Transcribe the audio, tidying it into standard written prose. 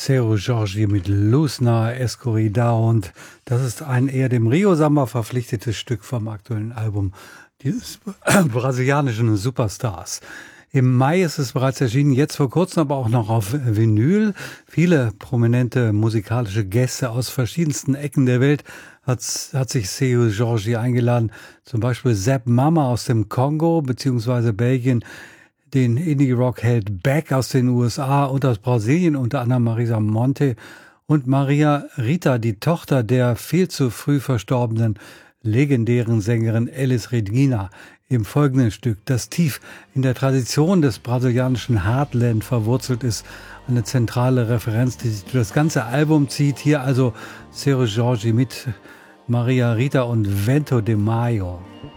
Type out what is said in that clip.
Seu Jorge mit Luzna Escorrida, und das ist ein eher dem Rio-Samba verpflichtetes Stück vom aktuellen Album dieses brasilianischen Superstars. Im Mai ist es bereits erschienen, jetzt vor kurzem aber auch noch auf Vinyl. Viele prominente musikalische Gäste aus verschiedensten Ecken der Welt hat sich Seu Jorge eingeladen. Zum Beispiel Sepp Mama aus dem Kongo bzw. Belgien, den Indie-Rock-Held Beck aus den USA und aus Brasilien, unter anderem Marisa Monte und Maria Rita, die Tochter der viel zu früh verstorbenen legendären Sängerin Elis Regina. Im folgenden Stück, das tief in der Tradition des brasilianischen Heartland verwurzelt ist, eine zentrale Referenz, die sich durch das ganze Album zieht. Hier also Seu Jorge mit Maria Rita und Vento de Mayo.